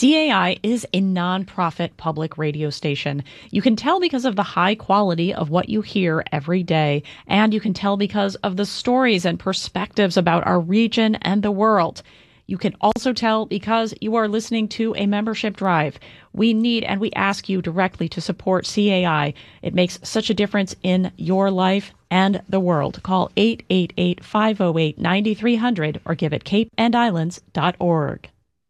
CAI is a nonprofit public radio station. You can tell because of the high quality of what you hear every day, and you can tell because of the stories and perspectives about our region and the world. You can also tell because you are listening to a membership drive. We need and we ask you directly to support CAI. It makes such a difference in your life and the world. Call 888-508-9300 or give at capeandislands.org.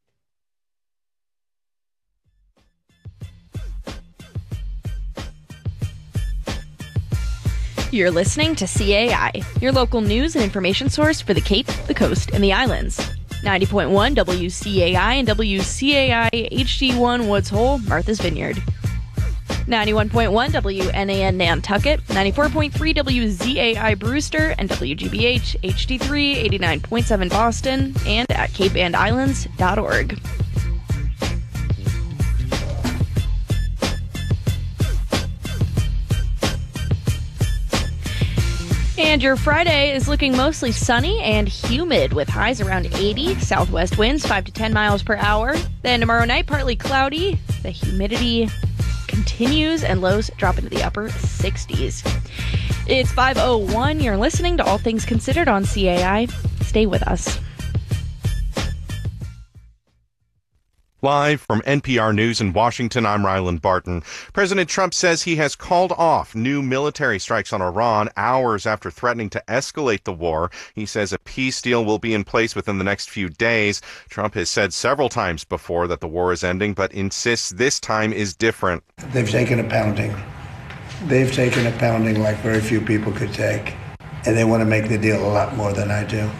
You're listening to CAI, your local news and information source for the Cape, the Coast, and the Islands. 90.1 WCAI and WCAI HD1 Woods Hole, Martha's Vineyard. 91.1 WNAN Nantucket, 94.3 WZAI Brewster, and WGBH HD3 89.7 Boston, and at capeandislands.org. And your Friday is looking mostly sunny and humid with highs around 80, southwest winds 5 to 10 miles per hour. Then tomorrow night, partly cloudy. The humidity continues and lows drop into the upper 60s. It's 5:01. You're listening to All Things Considered on CAI. Stay with us. Live from NPR News in Washington, I'm Ryland Barton. President Trump says he has called off new military strikes on Iran hours after threatening to escalate the war. He says a peace deal will be in place within the next few days. Trump has said several times before that the war is ending, but insists this time is different. They've taken a pounding. They've taken a pounding like very few people could take. And they want to make the deal a lot more than I do.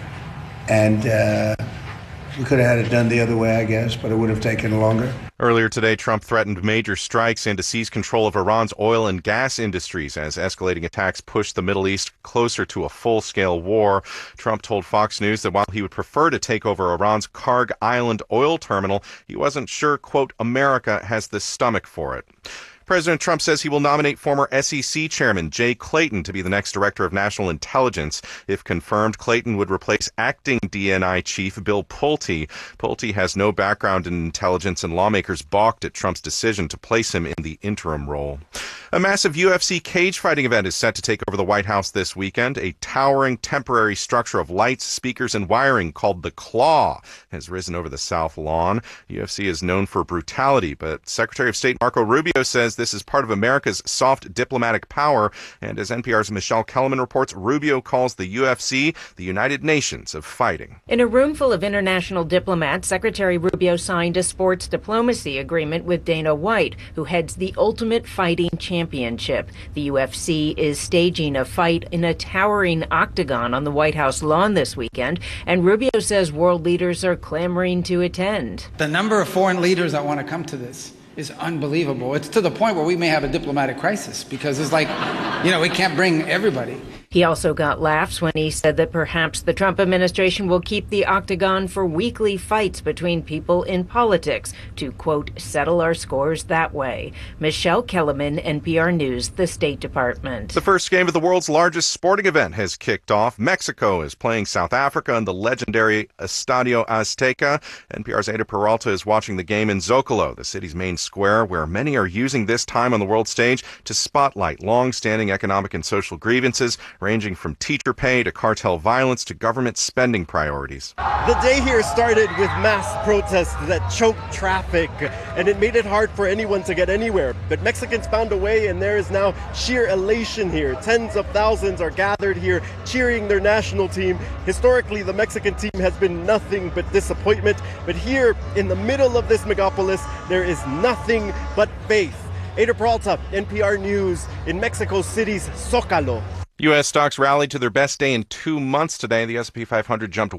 And, we could have had it done the other way, I guess, but it would have taken longer. Earlier today, Trump threatened major strikes and to seize control of Iran's oil and gas industries as escalating attacks pushed the Middle East closer to a full-scale war. Trump told Fox News that while he would prefer to take over Iran's Karg Island oil terminal, he wasn't sure, quote, America has the stomach for it. President Trump says he will nominate former SEC Chairman Jay Clayton to be the next Director of National Intelligence. If confirmed, Clayton would replace acting DNI Chief Bill Pulte. Pulte has no background in intelligence, and lawmakers balked at Trump's decision to place him in the interim role. A massive UFC cage fighting event is set to take over the White House this weekend. A towering temporary structure of lights, speakers, and wiring called the Claw has risen over the South Lawn. UFC is known for brutality, but Secretary of State Marco Rubio says this is part of America's soft diplomatic power. And as NPR's Michelle Kellerman reports, Rubio calls the UFC the United Nations of fighting. In a room full of international diplomats, Secretary Rubio signed a sports diplomacy agreement with Dana White, who heads the Ultimate Fighting Championship. The UFC is staging a fight in a towering octagon on the White House lawn this weekend, and Rubio says world leaders are clamoring to attend. The number of foreign leaders that want to come to this is unbelievable. It's to the point where we may have a diplomatic crisis because it's like, we can't bring everybody. He also got laughs when he said that perhaps the Trump administration will keep the octagon for weekly fights between people in politics to, quote, settle our scores that way. Michelle Kellerman, NPR News, the State Department. The first game of the world's largest sporting event has kicked off. Mexico is playing South Africa in the legendary Estadio Azteca. NPR's Ada Peralta is watching the game in Zocalo, the city's main square, where many are using this time on the world stage to spotlight long-standing economic and social grievances, ranging from teacher pay to cartel violence to government spending priorities. The day here started with mass protests that choked traffic, and it made it hard for anyone to get anywhere. But Mexicans found a way, and there is now sheer elation here. Tens of thousands are gathered here cheering their national team. Historically, the Mexican team has been nothing but disappointment. But here in the middle of this megapolis, there is nothing but faith. Ada Peralta, NPR News, in Mexico City's Zócalo. U.S. stocks rallied to their best day in 2 months today. The S&P 500 jumped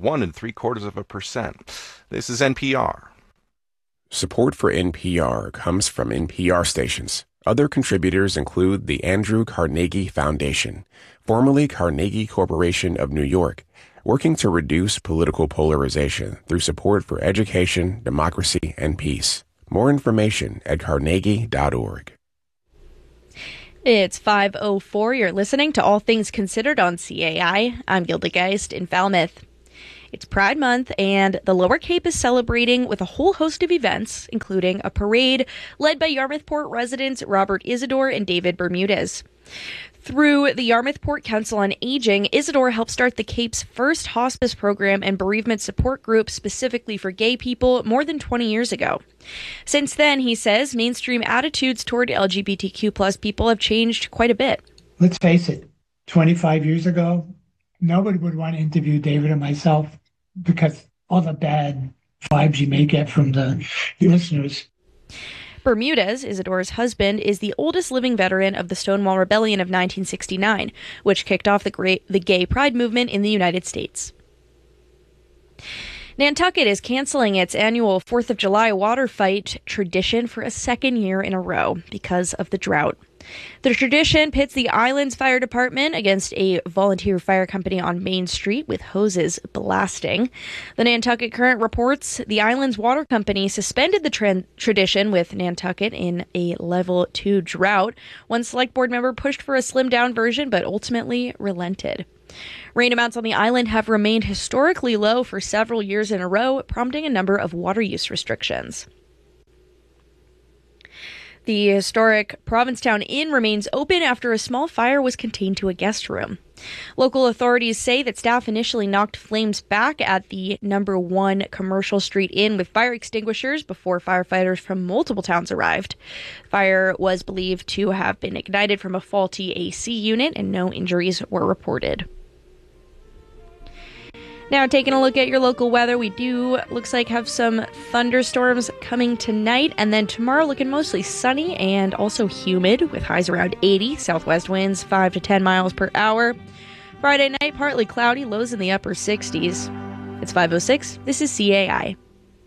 1.75%. This is NPR. Support for NPR comes from NPR stations. Other contributors include the Andrew Carnegie Foundation, formerly Carnegie Corporation of New York, working to reduce political polarization through support for education, democracy, and peace. More information at carnegie.org. It's 5:04. You're listening to All Things Considered on CAI. I'm Gilda Geist in Falmouth. It's Pride Month, and the Lower Cape is celebrating with a whole host of events, including a parade led by Yarmouth Port residents Robert Isidore and David Bermudez. Through the Yarmouth Port Council on Aging, Isidore helped start the Cape's first hospice program and bereavement support group specifically for gay people more than 20 years ago. Since then, he says, mainstream attitudes toward LGBTQ+ people have changed quite a bit. Let's face it, 25 years ago, nobody would want to interview David and myself because all the bad vibes you may get from the listeners. Bermudez, Isidore's husband, is the oldest living veteran of the Stonewall Rebellion of 1969, which kicked off the gay pride movement in the United States. Nantucket is canceling its annual 4th of July water fight tradition for a second year in a row because of the drought. The tradition pits the island's fire department against a volunteer fire company on Main Street with hoses blasting. The Nantucket Current reports the island's water company suspended the tradition with Nantucket in a level 2 drought. One select board member pushed for a slimmed-down version but ultimately relented. Rain amounts on the island have remained historically low for several years in a row, prompting a number of water use restrictions. The historic Provincetown Inn remains open after a small fire was contained to a guest room. Local authorities say that staff initially knocked flames back at the number 1 Commercial Street Inn with fire extinguishers before firefighters from multiple towns arrived. Fire was believed to have been ignited from a faulty AC unit, and no injuries were reported. Now, taking a look at your local weather, we do, looks like, have some thunderstorms coming tonight, and then tomorrow looking mostly sunny and also humid with highs around 80, southwest winds 5 to 10 miles per hour. Friday night, partly cloudy, lows in the upper 60s. It's 5:06. This is CAI.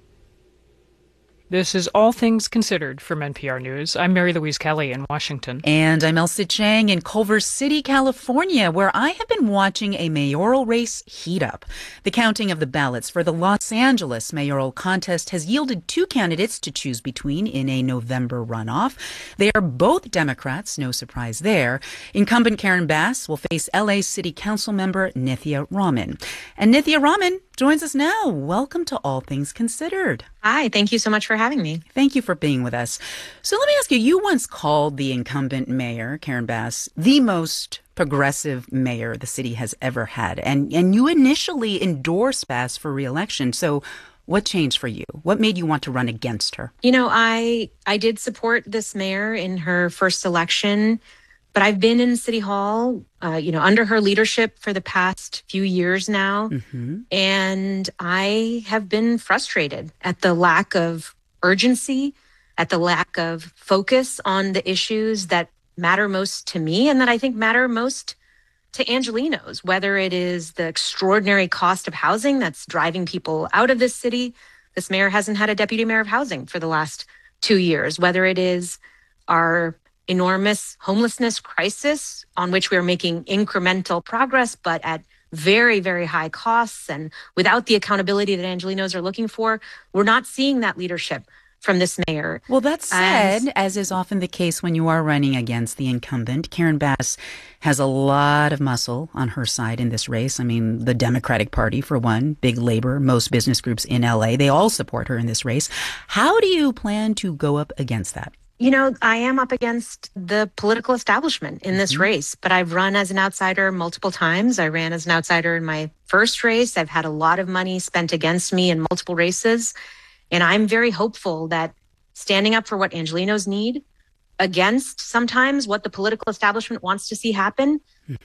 This is All Things Considered from NPR News. I'm Mary Louise Kelly in Washington. And I'm Elsa Chang in Culver City, California, where I have been watching a mayoral race heat up. The counting of the ballots for the Los Angeles mayoral contest has yielded 2 candidates to choose between in a November runoff. They are both Democrats, no surprise there. Incumbent Karen Bass will face LA City Council member Nithya Raman. And Nithya Raman joins us now. Welcome to All Things Considered. Hi, thank you so much for having me. Thank you for being with us. So let me ask you, you once called the incumbent mayor, Karen Bass, the most progressive mayor the city has ever had. And you initially endorsed Bass for re-election. So what changed for you? What made you want to run against her? You know, I did support this mayor in her first election, but I've been in City Hall, under her leadership for the past few years now. Mm-hmm. And I have been frustrated at the lack of urgency, at the lack of focus on the issues that matter most to me and that I think matter most to Angelenos, whether it is the extraordinary cost of housing that's driving people out of this city. This mayor hasn't had a deputy mayor of housing for the last 2 years, whether it is our enormous homelessness crisis on which we are making incremental progress, but at very, very high costs and without the accountability that Angelenos are looking for. We're not seeing that leadership from this mayor. Well, that said, as is often the case when you are running against the incumbent, Karen Bass has a lot of muscle on her side in this race. I mean, the Democratic Party, for one, big labor, most business groups in LA, they all support her in this race. How do you plan to go up against that? You know, I am up against the political establishment in this race, but I've run as an outsider multiple times. I ran as an outsider in my first race. I've had a lot of money spent against me in multiple races. And I'm very hopeful that standing up for what Angelenos need against sometimes what the political establishment wants to see happen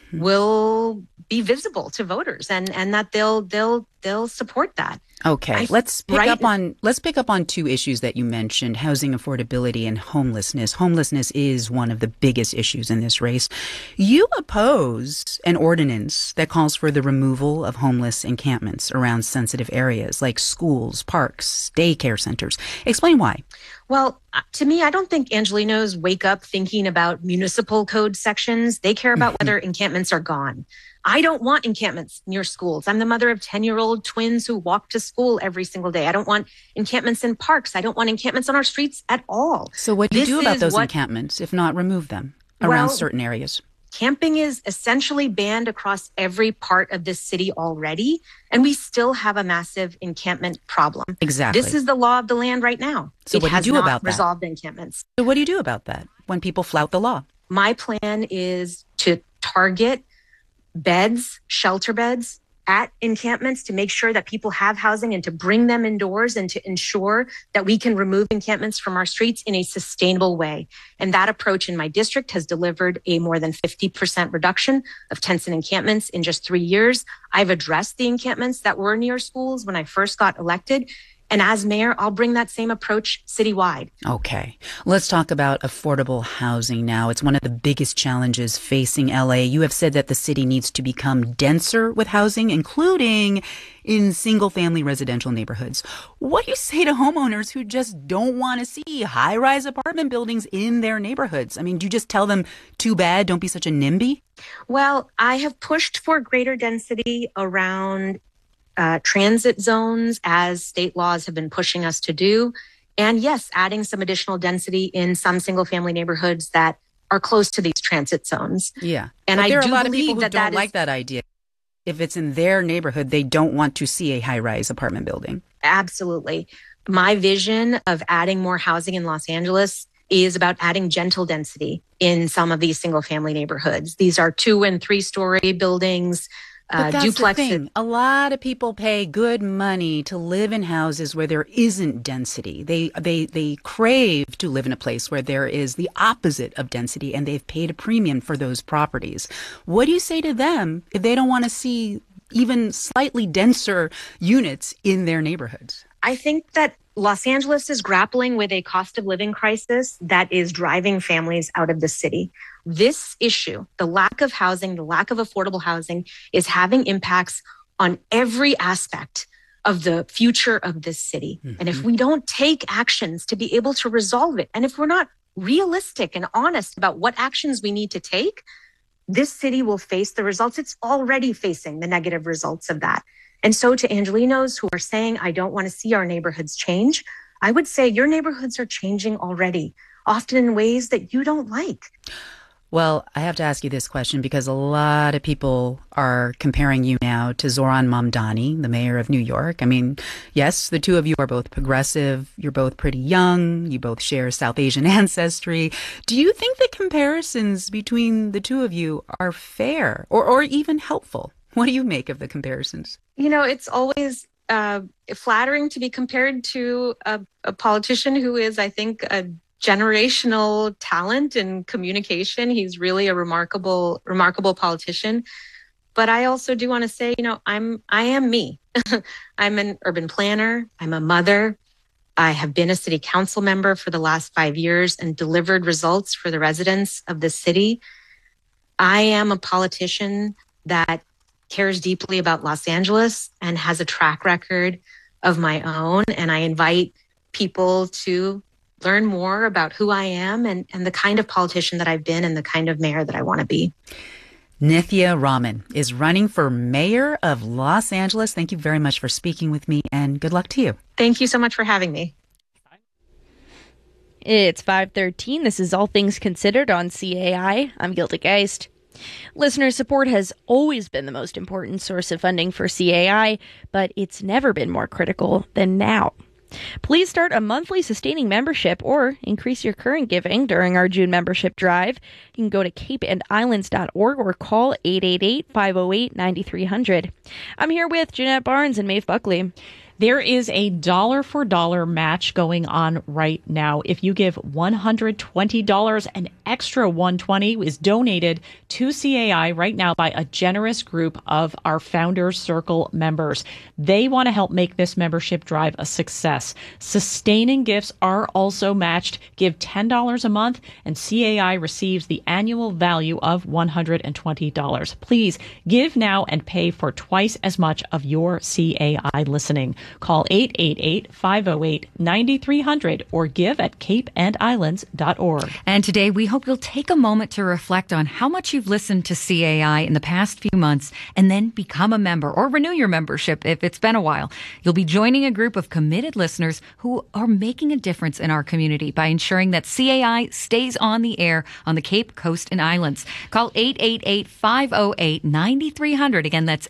will be visible to voters and that they'll support that. Okay, let's pick up on 2 issues that you mentioned: housing affordability and homelessness. Homelessness is one of the biggest issues in this race. You oppose an ordinance that calls for the removal of homeless encampments around sensitive areas like schools, parks, daycare centers. Explain why. Well, to me, I don't think Angelenos wake up thinking about municipal code sections. They care about whether encampments are gone. I don't want encampments near schools. I'm the mother of 10-year-old twins who walk to school every single day. I don't want encampments in parks. I don't want encampments on our streets at all. So what do you do about those encampments, if not remove them around certain areas? Camping is essentially banned across every part of this city already, and we still have a massive encampment problem. Exactly. This is the law of the land right now. So what do you do about that? Resolved encampments. So what do you do about that when people flout the law? My plan is to target beds, shelter beds at encampments to make sure that people have housing and to bring them indoors and to ensure that we can remove encampments from our streets in a sustainable way. And that approach in my district has delivered a more than 50% reduction of tents and encampments in just 3 years. I've addressed the encampments that were near schools when I first got elected. And as mayor, I'll bring that same approach citywide. Okay. Let's talk about affordable housing now. It's one of the biggest challenges facing LA. You have said that the city needs to become denser with housing, including in single-family residential neighborhoods. What do you say to homeowners who just don't want to see high-rise apartment buildings in their neighborhoods? I mean, do you just tell them, too bad, don't be such a NIMBY? Well, I have pushed for greater density around transit zones, as state laws have been pushing us to do. And yes, adding some additional density in some single family neighborhoods that are close to these transit zones. Yeah. And but I there do are a lot of believe people who that don't like that idea. If it's in their neighborhood, they don't want to see a high-rise apartment building. Absolutely. My vision of adding more housing in Los Angeles is about adding gentle density in some of these single family neighborhoods. These are 2- and 3-story buildings. But that's duplex. the thing. A lot of people pay good money to live in houses where there isn't density. They crave to live in a place where there is the opposite of density, and they've paid a premium for those properties. What do you say to them if they don't want to see even slightly denser units in their neighborhoods? I think that Los Angeles is grappling with a cost of living crisis that is driving families out of the city. This issue, the lack of housing, the lack of affordable housing, is having impacts on every aspect of the future of this city. Mm-hmm. And if we don't take actions to be able to resolve it, and if we're not realistic and honest about what actions we need to take, this city will face the results. It's already facing the negative results of that. And so to Angelenos who are saying, I don't want to see our neighborhoods change, I would say your neighborhoods are changing already, often in ways that you don't like. Well, I have to ask you this question because a lot of people are comparing you now to Zohran Mamdani, the mayor of New York. I mean, yes, the two of you are both progressive. You're both pretty young. You both share South Asian ancestry. Do you think the comparisons between the two of you are fair or even helpful? What do you make of the comparisons? You know, it's always flattering to be compared to a politician who is, I think, a generational talent in communication. He's really a remarkable politician. But I also do want to say, you know, I am me. I'm an urban planner. I'm a mother. I have been a city council member for the last 5 years and delivered results for the residents of the city. I am a politician that cares deeply about Los Angeles and has a track record of my own. And I invite people to learn more about who I am and the kind of politician that I've been and the kind of mayor that I want to be. Nithya Raman is running for mayor of Los Angeles. Thank you very much for speaking with me, and good luck to you. Thank you so much for having me. It's 5:13. This is All Things Considered on CAI. I'm Gilda Geist. Listener support has always been the most important source of funding for CAI, but it's never been more critical than now. Please start a monthly sustaining membership or increase your current giving during our June membership drive. You can go to capeandislands.org or call 888-508-9300. I'm here with Jeanette Barnes and Maeve Buckley. There is a dollar-for-dollar match going on right now. If you give $120, an extra $120 is donated to CAI right now by a generous group of our Founders Circle members. They want to help make this membership drive a success. Sustaining gifts are also matched. Give $10 a month, and CAI receives the annual value of $120. Please give now and pay for twice as much of your CAI listening. Call 888-508-9300 or give at capeandislands.org. And today, we hope you'll take a moment to reflect on how much you've listened to CAI in the past few months and then become a member or renew your membership if it's been a while. You'll be joining a group of committed listeners who are making a difference in our community by ensuring that CAI stays on the air on the Cape Coast and Islands. Call 888-508-9300. Again, that's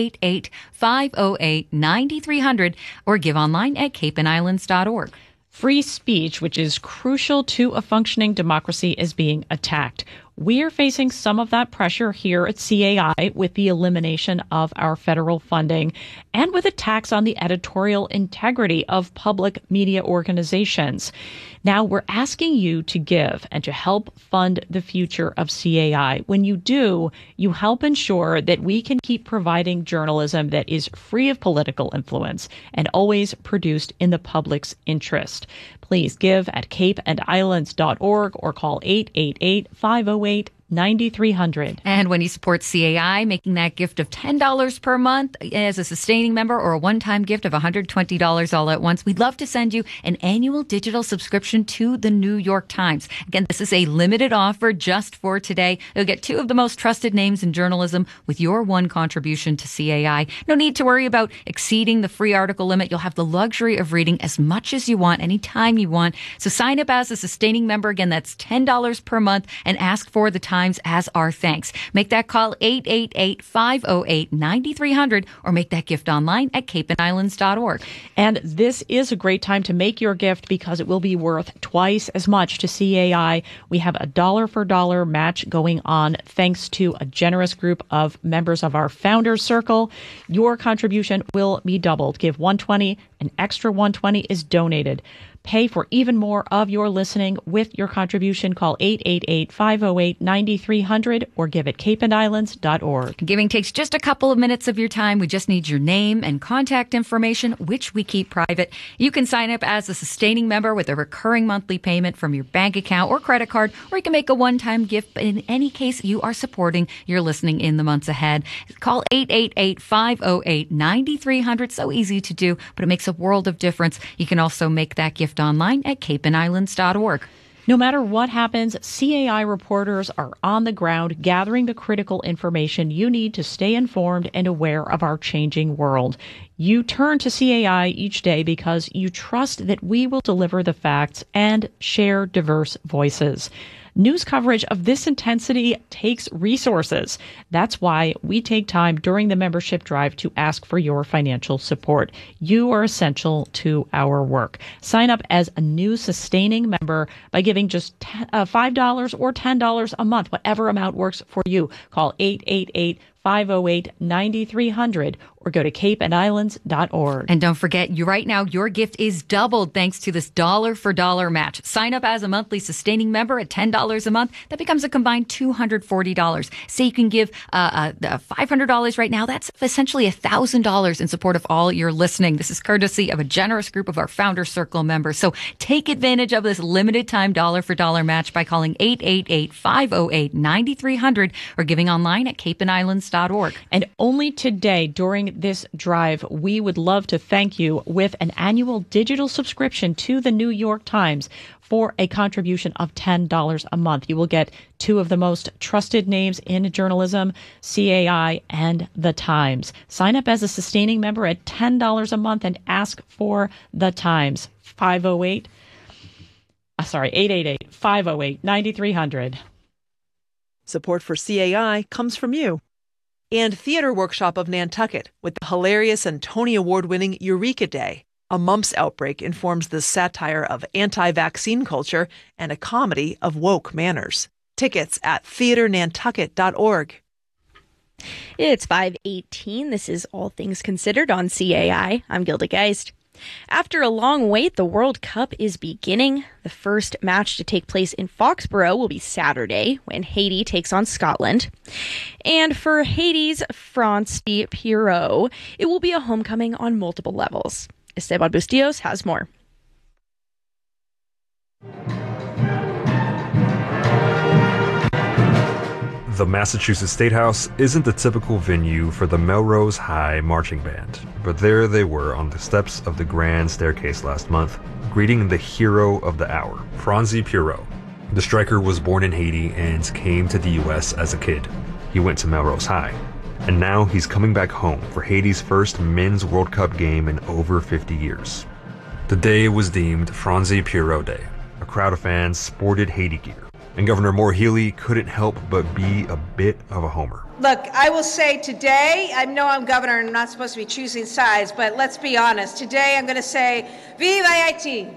888-508-9300 or give online at capeandislands.org. Free speech, which is crucial to a functioning democracy, is being attacked. We are facing some of that pressure here at CAI with the elimination of our federal funding and with attacks on the editorial integrity of public media organizations. Now, we're asking you to give and to help fund the future of CAI. When you do, you help ensure that we can keep providing journalism that is free of political influence and always produced in the public's interest. Please give at capeandislands.org or call 888-508-9300. And when you support CAI, making that gift of $10 per month as a sustaining member or a one-time gift of $120 all at once, we'd love to send you an annual digital subscription to the New York Times. Again, this is a limited offer just for today. You'll get two of the most trusted names in journalism with your one contribution to CAI. No need to worry about exceeding the free article limit. You'll have the luxury of reading as much as you want, anytime you want. So sign up as a sustaining member. Again, that's $10 per month, and ask for the Times as our thanks. Make that call 888-508-9300 or make that gift online at capeandislands.org. And this is a great time to make your gift because it will be worth twice as much to CAI. We have a dollar for dollar match going on thanks to a generous group of members of our Founders Circle. Your contribution will be doubled. Give $120, an extra $120 is donated. Pay for even more of your listening with your contribution. Call 888-508-9300 or give at capeandislands.org. Giving takes just a couple of minutes of your time. We just need your name and contact information, which we keep private. You can sign up as a sustaining member with a recurring monthly payment from your bank account or credit card, or you can make a one-time gift. But in any case, you are supporting your listening in the months ahead. Call 888-508-9300. So easy to do, but it makes a world of difference. You can also make that gift online at capeandislands.org. No matter what happens, CAI reporters are on the ground gathering the critical information you need to stay informed and aware of our changing world. You turn to CAI each day because you trust that we will deliver the facts and share diverse voices. News coverage of this intensity takes resources. That's why we take time during the membership drive to ask for your financial support. You are essential to our work. Sign up as a new sustaining member by giving just $5 or $10 a month, whatever amount works for you. Call 888-508-9300 or go to capeandislands.org. And don't forget, right now, your gift is doubled thanks to this dollar for dollar match. Sign up as a monthly sustaining member at $10 a month. That becomes a combined $240. Say you can give $500 right now. That's essentially $1,000 in support of all your listening. This is courtesy of a generous group of our Founders Circle members. So take advantage of this limited time dollar for dollar match by calling 888-508-9300 or giving online at capeandislands.org. And only today, during this drive, we would love to thank you with an annual digital subscription to the New York Times for a contribution of $10 a month. You will get two of the most trusted names in journalism, CAI and The Times. Sign up as a sustaining member at $10 a month and ask for The Times. 888-508-9300. Support for CAI comes from you. And Theater Workshop of Nantucket with the hilarious and Tony Award-winning Eureka Day. A mumps outbreak informs the satire of anti-vaccine culture and a comedy of woke manners. Tickets at theaternantucket.org. It's 5:18. This is All Things Considered on CAI. I'm Gilda Geist. After a long wait, the World Cup is beginning. The first match to take place in Foxborough will be Saturday when Haiti takes on Scotland. And for Haiti's Francis Pirot, it will be a homecoming on multiple levels. Esteban Bustillos has more. The Massachusetts State House isn't the typical venue for the Melrose High Marching Band, but there they were on the steps of the grand staircase last month, greeting the hero of the hour, Franzi Pierrot. The striker was born in Haiti and came to the U.S. as a kid. He went to Melrose High, and now he's coming back home for Haiti's first Men's World Cup game in over 50 years. The day was deemed Franzi Pierrot Day. A crowd of fans sported Haiti gear, and Governor Maura Healey couldn't help but be a bit of a homer. Look, I will say today, I know I'm governor and I'm not supposed to be choosing sides, but let's be honest. Today I'm going to say, Vive Haiti!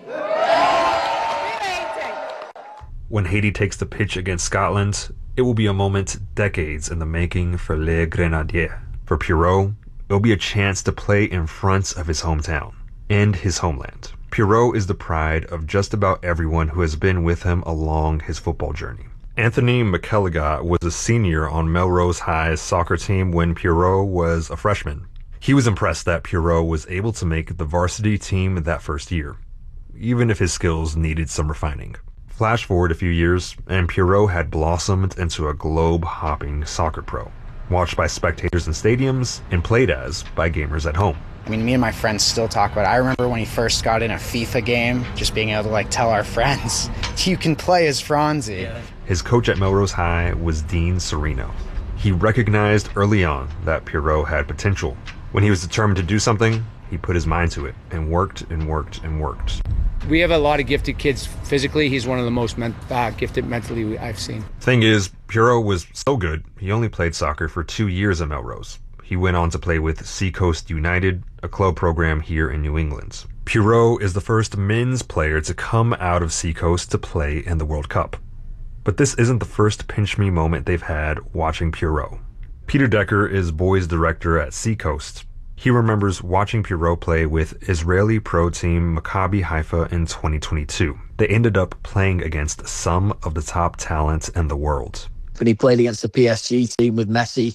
When Haiti takes the pitch against Scotland, it will be a moment decades in the making for Les Grenadiers. For Pierrot, it'll be a chance to play in front of his hometown and his homeland. Pierrot is the pride of just about everyone who has been with him along his football journey. Anthony McElligott was a senior on Melrose High's soccer team when Pierrot was a freshman. He was impressed that Pierrot was able to make the varsity team that first year, even if his skills needed some refining. Flash forward a few years, and Pierrot had blossomed into a globe-hopping soccer pro, watched by spectators in stadiums and played as by gamers at home. I mean, me and my friends still talk about it. I remember when he first got in a FIFA game, just being able to tell our friends, you can play as Franzi. Yeah. His coach at Melrose High was Dean Serino. He recognized early on that Pierrot had potential. When he was determined to do something, he put his mind to it and worked and worked and worked. We have a lot of gifted kids physically. He's one of the most gifted mentally I've seen. Thing is, Pierrot was so good, he only played soccer for 2 years at Melrose. He went on to play with Seacoast United, a club program here in New England. Pierrot is the first men's player to come out of Seacoast to play in the World Cup. But this isn't the first pinch-me moment they've had watching Pierrot. Peter Decker is boys director at Seacoast. He remembers watching Pierrot play with Israeli pro team Maccabi Haifa in 2022. They ended up playing against some of the top talent in the world. And he played against the PSG team with Messi,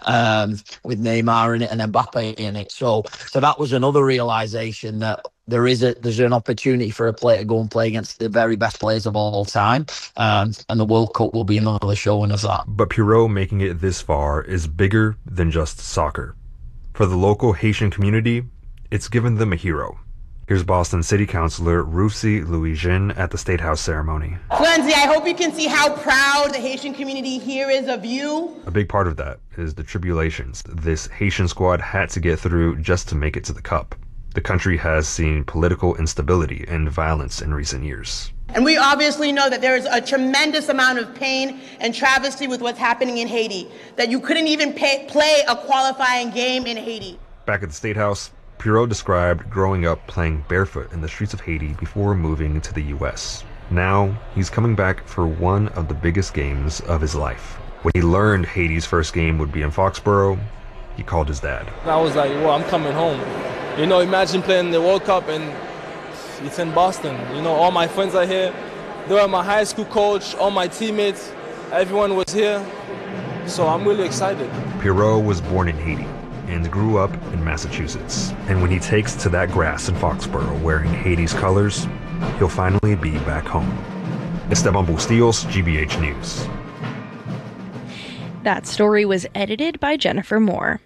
with Neymar in it, and Mbappe in it. So that was another realization that there's an opportunity for a player to go and play against the very best players of all time, and the World Cup will be another showing of that. But Pierrot making it this far is bigger than just soccer. For the local Haitian community, it's given them a hero. Here's Boston City Councilor Roussi Louis-Jean at the State House ceremony. Franzi, I hope you can see how proud the Haitian community here is of you. A big part of that is the tribulations this Haitian squad had to get through just to make it to the Cup. The country has seen political instability and violence in recent years. And we obviously know that there is a tremendous amount of pain and travesty with what's happening in Haiti, that you couldn't even play a qualifying game in Haiti. Back at the State House, Pierrot described growing up playing barefoot in the streets of Haiti before moving to the U.S. Now, he's coming back for one of the biggest games of his life. When he learned Haiti's first game would be in Foxborough, he called his dad. I was like, well, I'm coming home. You know, imagine playing the World Cup and it's in Boston. You know, all my friends are here. They were my high school coach, all my teammates, everyone was here. So I'm really excited. Pierrot was born in Haiti and grew up in Massachusetts. And when he takes to that grass in Foxborough wearing Haiti's colors, he'll finally be back home. Esteban Bustillos, GBH News. That story was edited by Jennifer Moore.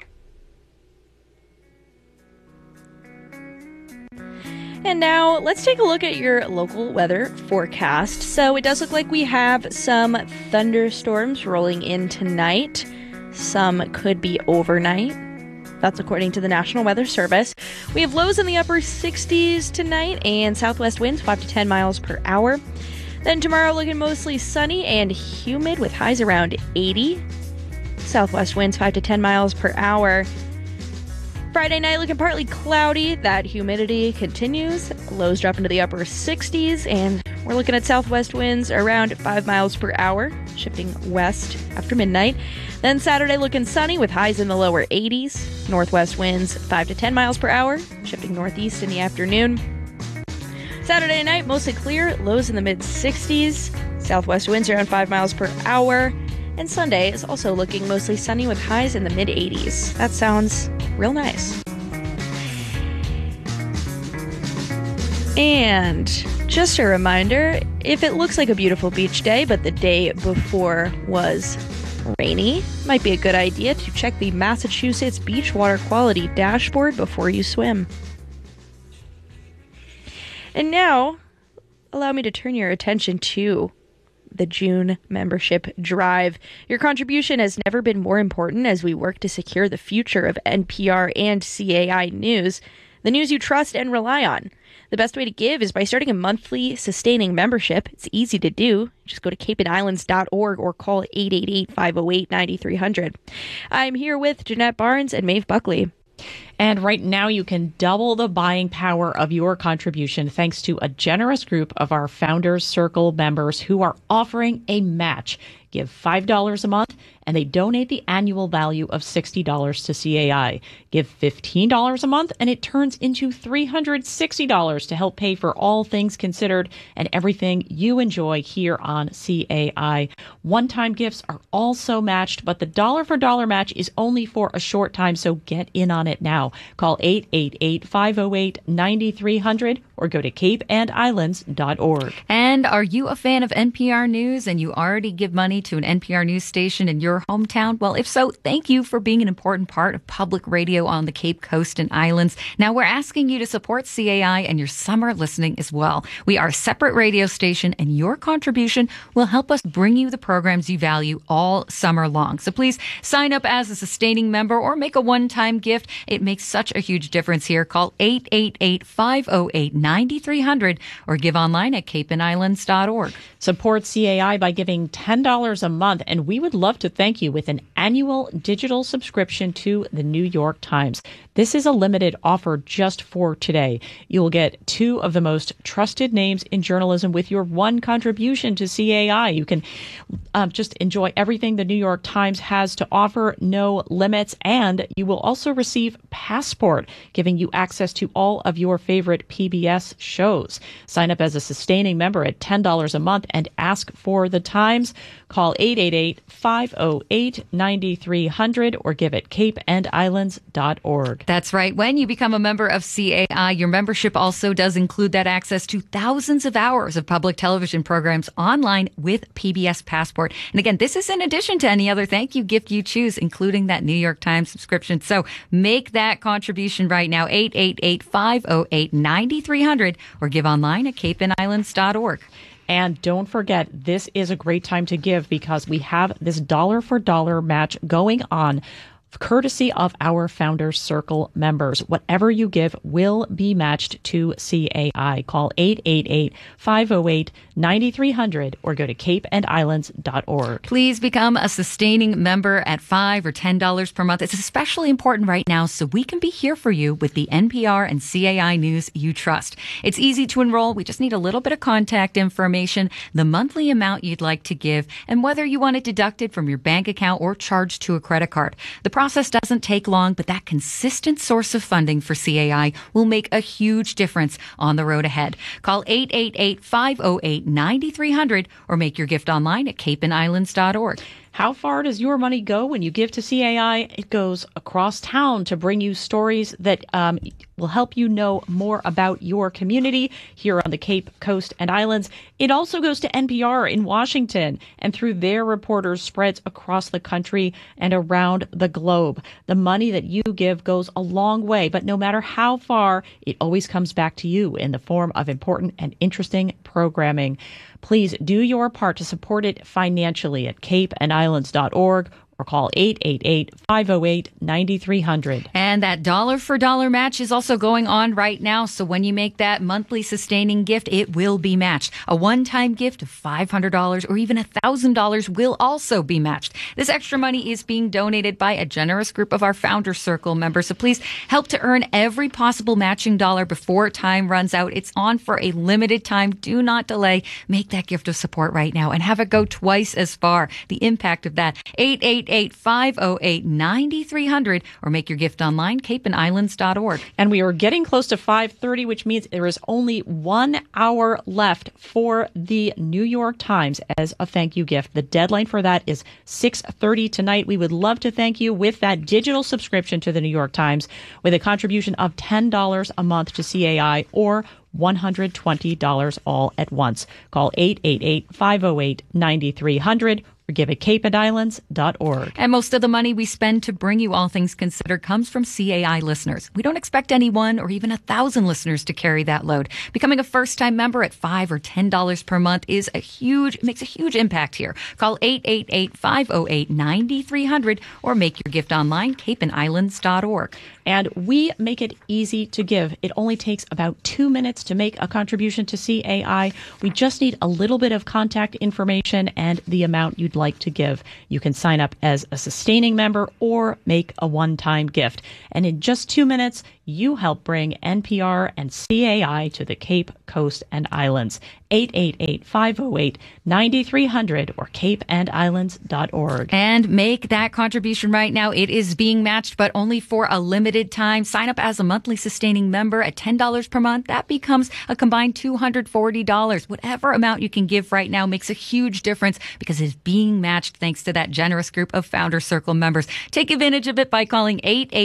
And now let's take a look at your local weather forecast. So it does look like we have some thunderstorms rolling in tonight. Some could be overnight. That's according to the National Weather Service. We have lows in the upper 60s tonight and southwest winds 5 to 10 miles per hour. Then tomorrow looking mostly sunny and humid with highs around 80. Southwest winds 5 to 10 miles per hour. Friday night looking partly cloudy. That humidity continues. Lows drop into the upper 60s, and we're looking at southwest winds around 5 miles per hour, shifting west after midnight. Then Saturday looking sunny with highs in the lower 80s. Northwest winds 5 to 10 miles per hour, shifting northeast in the afternoon. Saturday night mostly clear, lows in the mid 60s. Southwest winds around 5 miles per hour. And Sunday is also looking mostly sunny with highs in the mid 80s. That sounds real nice. And Just a reminder, if it looks like a beautiful beach day, but the day before was rainy, might be a good idea to check the Massachusetts Beach Water Quality Dashboard before you swim. And now, allow me to turn your attention to the June membership drive. Your contribution has never been more important as we work to secure the future of NPR and CAI News, the news you trust and rely on. The best way to give is by starting a monthly sustaining membership. It's easy to do. Just go to capeandislands.org or call 888-508-9300. I'm here with Jeanette Barnes and Maeve Buckley. And right now you can double the buying power of your contribution thanks to a generous group of our Founders Circle members who are offering a match. Give $5 a month, and they donate the annual value of $60 to CAI. Give $15 a month, and it turns into $360 to help pay for all things considered and everything you enjoy here on CAI. One-time gifts are also matched, but the dollar-for-dollar match is only for a short time, so get in on it now. Call 888-508-9300 or go to capeandislands.org. And are you a fan of NPR News and you already give money to an NPR news station in your hometown? Well, if so, thank you for being an important part of public radio on the Cape Coast and Islands. Now we're asking you to support CAI and your summer listening as well. We are a separate radio station, and your contribution will help us bring you the programs you value all summer long. So please sign up as a sustaining member or make a one-time gift. It makes such a huge difference here. Call 888-508-9300 or give online at capeandislands.org. Support CAI by giving $10 a month, and we would love to thank you with an annual digital subscription to the New York Times. This is a limited offer just for today. You will get two of the most trusted names in journalism with your one contribution to CAI. You can just enjoy everything the New York Times has to offer, no limits, and you will also receive Passport, giving you access to all of your favorite PBS shows. Sign up as a sustaining member at $10 a month and ask for the Times. Call 888-508-9300 or give at capeandislands.org. That's right. When you become a member of CAI, your membership also does include that access to thousands of hours of public television programs online with PBS Passport. And again, this is in addition to any other thank you gift you choose, including that New York Times subscription. So make that contribution right now, 888-508-9300 or give online at capeandislands.org. And don't forget, this is a great time to give because we have this dollar-for-dollar match going on courtesy of our Founders Circle members. Whatever you give will be matched to CAI. Call 888-508-9300 or go to capeandislands.org. Please become a sustaining member at $5 or $10 per month. It's especially important right now so we can be here for you with the NPR and CAI news you trust. It's easy to enroll. We just need a little bit of contact information, the monthly amount you'd like to give, and whether you want it deducted from your bank account or charged to a credit card. The process doesn't take long, but that consistent source of funding for CAI will make a huge difference on the road ahead. Call 888-508-9300 or make your gift online at capeandislands.org. How far does your money go when you give to CAI? It goes across town to bring you stories that will help you know more about your community here on the Cape Coast and Islands. It also goes to NPR in Washington and through their reporters spreads across the country and around the globe. The money that you give goes a long way, but no matter how far, it always comes back to you in the form of important and interesting programming. Please do your part to support it financially at capeandislands.org or call 888-508-9300. And that dollar-for-dollar match is also going on right now. So when you make that monthly sustaining gift, it will be matched. A one-time gift of $500 or even $1,000 will also be matched. This extra money is being donated by a generous group of our Founders Circle members. So please help to earn every possible matching dollar before time runs out. It's on for a limited time. Do not delay. Make that gift of support right now and have it go twice as far. The impact of that. 888-508-9300 or make your gift online, capeandislands.org. And we are getting close to 5:30, which means there is only 1 hour left for the New York Times as a thank you gift. The deadline for that is 6:30 tonight. We would love to thank you with that digital subscription to the New York Times with a contribution of $10 a month to CAI or $120 all at once. Call 888-508-9300 or give at capeandislands.org. And most of the money we spend to bring you All Things Considered comes from CAI listeners. We don't expect anyone or even 1,000 listeners to carry that load. Becoming a first-time member at $5 or $10 per month makes a huge impact here. Call 888-508-9300 or make your gift online, capeandislands.org. And we make it easy to give. It only takes about 2 minutes to make a contribution to CAI. We just need a little bit of contact information and the amount you'd like to give. You can sign up as a sustaining member or make a one-time gift. And in just 2 minutes, you help bring NPR and CAI to the Cape, Coast, and Islands. 888-508-9300 or capeandislands.org. And make that contribution right now. It is being matched, but only for a limited time. Sign up as a monthly sustaining member at $10 per month. That becomes a combined $240. Whatever amount you can give right now makes a huge difference because it's being matched thanks to that generous group of Founder Circle members. Take advantage of it by calling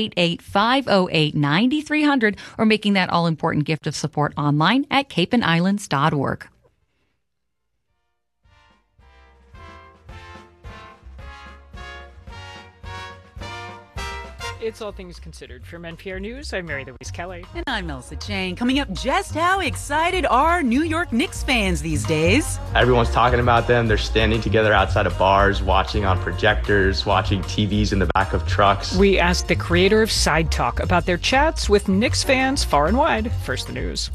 888-508-9300 or making that all-important gift of support online at capeandislands.org. It's All Things Considered. From NPR News, I'm Mary Louise Kelly. And I'm Elsa Chang. Coming up, just how excited are New York Knicks fans these days? Everyone's talking about them. They're standing together outside of bars, watching on projectors, watching TVs in the back of trucks. We asked the creator of Side Talk about their chats with Knicks fans far and wide. First, the news.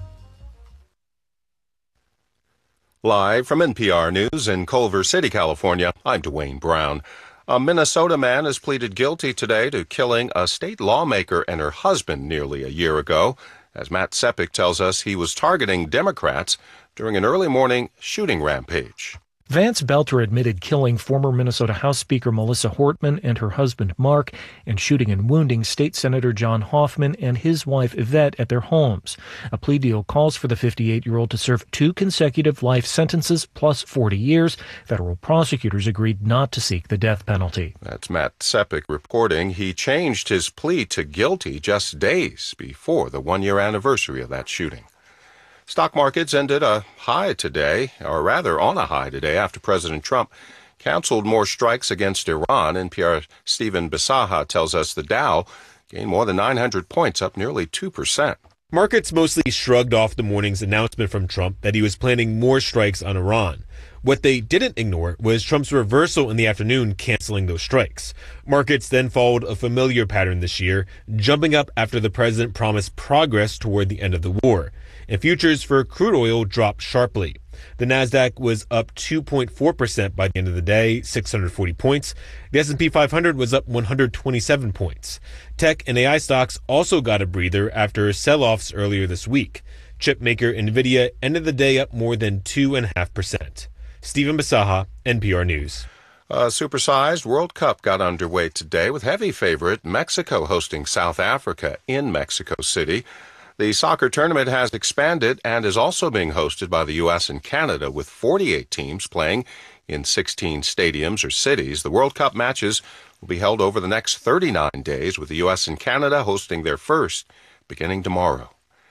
Live from NPR News in Culver City, California, I'm Dwayne Brown. A Minnesota man has pleaded guilty today to killing a state lawmaker and her husband nearly a year ago. As Matt Sepik tells us, he was targeting Democrats during an early morning shooting rampage. Vance Belter admitted killing former Minnesota House Speaker Melissa Hortman and her husband Mark and shooting and wounding State Senator John Hoffman and his wife Yvette at their homes. A plea deal calls for the 58-year-old to serve 2 consecutive life sentences plus 40 years. Federal prosecutors agreed not to seek the death penalty. That's Matt Sepik reporting. He changed his plea to guilty just days before the one-year anniversary of that shooting. Stock markets ended a high today, or rather on a high today, after President Trump canceled more strikes against Iran. NPR's Stephen Bisaha tells us the Dow gained more than 900 points, up nearly 2%. Markets mostly shrugged off the morning's announcement from Trump that he was planning more strikes on Iran. What they didn't ignore was Trump's reversal in the afternoon, canceling those strikes. Markets then followed a familiar pattern this year, jumping up after the president promised progress toward the end of the war. And futures for crude oil dropped sharply. The Nasdaq was up 2.4% by the end of the day, 640 points. The S&P 500 was up 127 points. Tech and AI stocks also got a breather after sell-offs earlier this week. Chip maker NVIDIA ended the day up more than 2.5%. Stephen Bisaha, NPR News. A supersized World Cup got underway today with heavy favorite Mexico hosting South Africa in Mexico City. The soccer tournament has expanded and is also being hosted by the U.S. and Canada, with 48 teams playing in 16 stadiums or cities. The World Cup matches will be held over the next 39 days, with the U.S. and Canada hosting their first beginning tomorrow.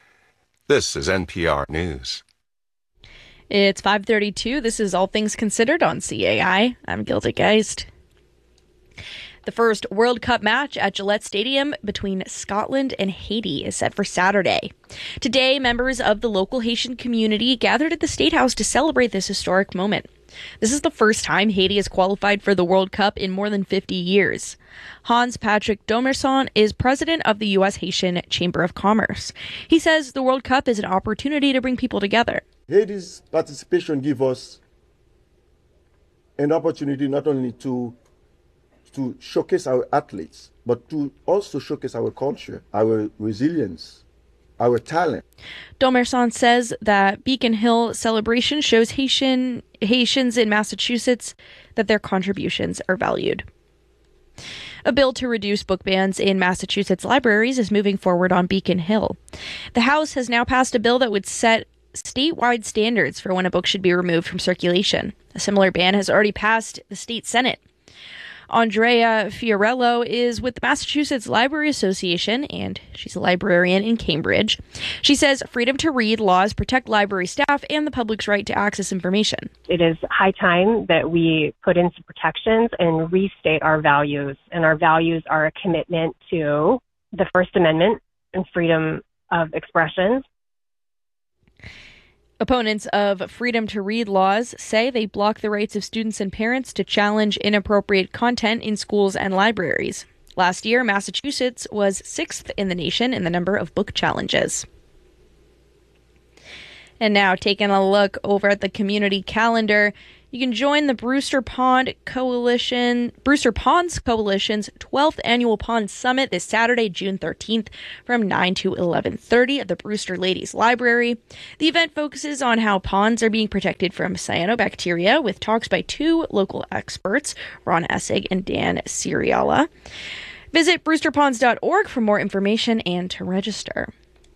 This is NPR News. It's 5:32. This is All Things Considered on CAI. I'm Gilda Geist. The first World Cup match at Gillette Stadium between Scotland and Haiti is set for Saturday. Today, members of the local Haitian community gathered at the State House to celebrate this historic moment. This is the first time Haiti has qualified for the World Cup in more than 50 years. Hans Patrick Domerson is president of the U.S. Haitian Chamber of Commerce. He says the World Cup is an opportunity to bring people together. Haiti's participation gives us an opportunity not only to showcase our athletes, but to also showcase our culture, our resilience, our talent. Domerson says that Beacon Hill celebration shows Haitians in Massachusetts that their contributions are valued. A bill to reduce book bans in Massachusetts libraries is moving forward on Beacon Hill. The House has now passed a bill that would set statewide standards for when a book should be removed from circulation. A similar ban has already passed the state Senate. Andrea Fiorello is with the Massachusetts Library Association, and she's a librarian in Cambridge. She says freedom to read laws protect library staff and the public's right to access information. It is high time that we put in some protections and restate our values. And our values are a commitment to the First Amendment and freedom of expression. Opponents of freedom to read laws say they block the rights of students and parents to challenge inappropriate content in schools and libraries. Last year, Massachusetts was 6th in the nation in the number of book challenges. And now, taking a look over at the community calendar, you can join the Brewster Ponds Coalition's 12th Annual Pond Summit this Saturday, June 13th from 9 to 11:30 at the Brewster Ladies Library. The event focuses on how ponds are being protected from cyanobacteria with talks by two local experts, Ron Essig and Dan Ciriala. Visit brewsterponds.org for more information and to register.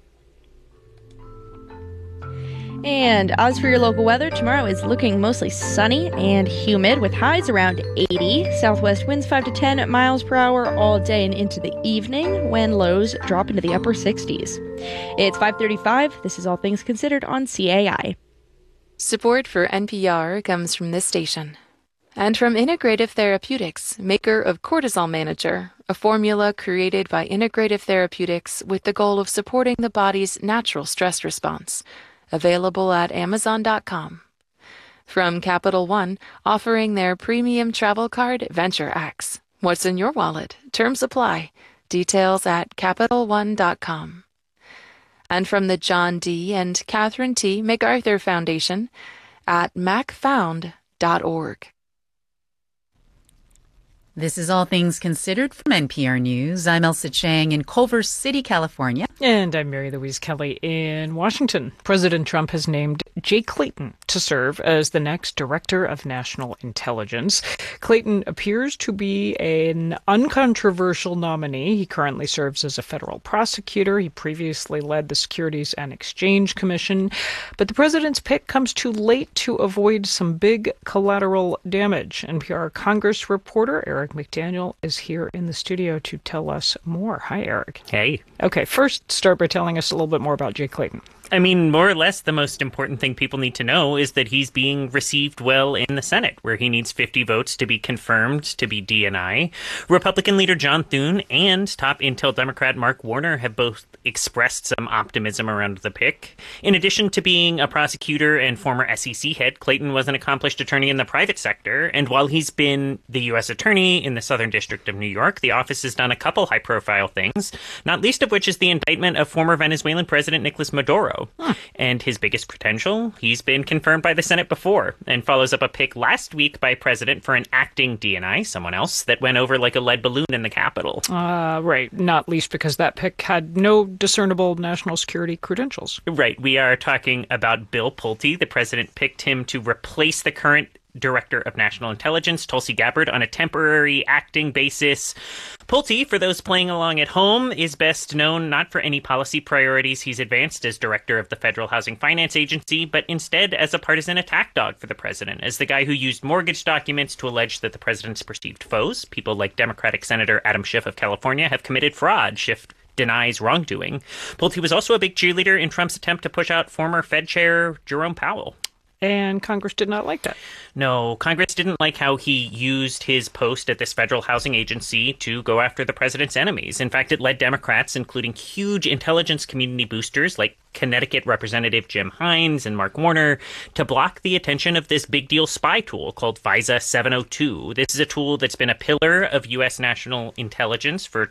And as for your local weather, tomorrow is looking mostly sunny and humid with highs around 80. Southwest winds 5 to 10 miles per hour all day and into the evening when lows drop into the upper 60s. It's 5:35. This is All Things Considered on CAI. Support for NPR comes from this station and from Integrative Therapeutics, maker of Cortisol Manager, a formula created by Integrative Therapeutics with the goal of supporting the body's natural stress response. Available at Amazon.com. From Capital One, offering their premium travel card, Venture X. What's in your wallet? Terms apply. Details at CapitalOne.com. And from the John D. and Catherine T. MacArthur Foundation at macfound.org. This is All Things Considered from NPR News. I'm Elsa Chang in Culver City, California. And I'm Mary Louise Kelly in Washington. President Trump has named Jay Clayton to serve as the next Director of National Intelligence. Clayton appears to be an uncontroversial nominee. He currently serves as a federal prosecutor. He previously led the Securities and Exchange Commission. But the president's pick comes too late to avoid some big collateral damage. NPR Congress reporter Eric McDaniel is here in the studio to tell us more. Hi, Eric. Hey. Okay, first start by telling us a little bit more about Jay Clayton. I mean, more or less, the most important thing people need to know is that he's being received well in the Senate, where he needs 50 votes to be confirmed to be DNI. Republican leader John Thune and top Intel Democrat Mark Warner have both expressed some optimism around the pick. In addition to being a prosecutor and former SEC head, Clayton was an accomplished attorney in the private sector. And while he's been the U.S. attorney in the Southern District of New York, the office has done a couple high-profile things, not least of which is the indictment of former Venezuelan President Nicolas Maduro. And his biggest credential, he's been confirmed by the Senate before, and follows up a pick last week by President for an acting DNI, someone else, that went over like a lead balloon in the Capitol. Right, not least because that pick had no discernible national security credentials. Right, we are talking about Bill Pulte. The president picked him to replace the current Director of National Intelligence, Tulsi Gabbard, on a temporary acting basis. Pulte, for those playing along at home, is best known not for any policy priorities he's advanced as director of the Federal Housing Finance Agency, but instead as a partisan attack dog for the president, as the guy who used mortgage documents to allege that the president's perceived foes, people like Democratic Senator Adam Schiff of California, have committed fraud. Schiff denies wrongdoing. Pulte was also a big cheerleader in Trump's attempt to push out former Fed Chair Jerome Powell. And Congress did not like that. No, Congress didn't like how he used his post at this federal housing agency to go after the president's enemies. In fact, it led Democrats, including huge intelligence community boosters like Connecticut Representative Jim Hines and Mark Warner, to block the attention of this big deal spy tool called FISA 702. This is a tool that's been a pillar of U.S. national intelligence for